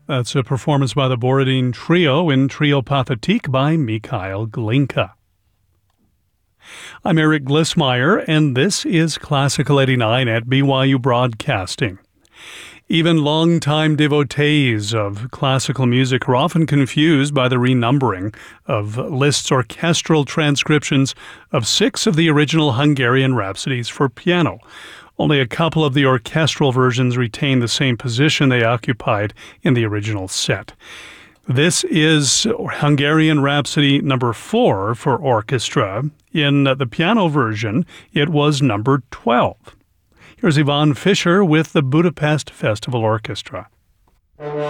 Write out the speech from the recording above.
That's a performance by the Borodin Trio in Trio Pathétique by Mikhail Glinka. I'm Eric Glissmeyer, and this is Classical 89 at BYU Broadcasting. Even longtime devotees of classical music are often confused by the renumbering of Liszt's orchestral transcriptions of 6 of the original Hungarian rhapsodies for piano. Only a couple of the orchestral versions retain the same position they occupied in the original set. This is Hungarian Rhapsody number 4 for orchestra. In the piano version, it was number 12. Here's Yvonne Fisher with the Budapest Festival Orchestra.